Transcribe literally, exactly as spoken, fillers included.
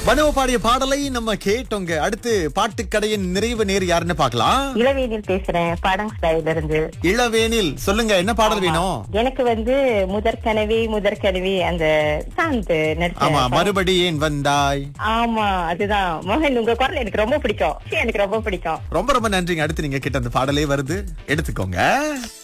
மனோ பாடிய பாடலை நம்ம கேட்டோங்க. அடுத்து பாட்டுக்கடையின் நிறைவு நேர் யாருன்னு பார்க்கலாம். இளவேனில் பேசுறேன், பாடங் ஸ்டைல இருந்து. இளவேனில், சொல்லுங்க என்ன பாடல் வேணும்? எனக்கு வந்து முதற்கனவே முதற்கனவே அந்த சாந்த் நடிச்ச ஆமா, மறுபடி ஏன் வந்தாய். ஆமா, அதுதான். மோகன், உங்க குரல் எனக்கு ரொம்ப பிடிக்கும். எனக்கு ரொம்ப பிடிக்கும். ரொம்ப ரொம்ப நன்றிங்க. அடுத்து நீங்க கிட்ட அந்த பாடலே வருது, எடுத்துக்கோங்க.